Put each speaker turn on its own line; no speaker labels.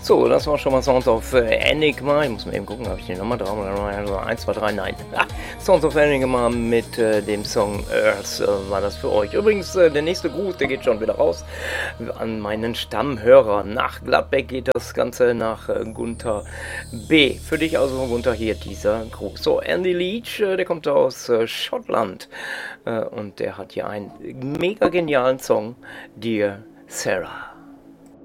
So, das war schon mal Sounds of Enigma. Ich muss mal eben gucken, habe ich die Nummer drauf? Also 1, 2, 3, nein. Sounds of Enigma mit dem Song Earth war das für euch. Übrigens, der nächste Gruß, der geht schon wieder raus an meinen Stammhörer. Nach Gladbeck geht das Ganze nach Gunther B. Für dich also, Gunther, hier dieser Gruß. So, Andy Leach, der kommt aus Schottland und der hat hier einen mega genialen Song, Dear Sarah.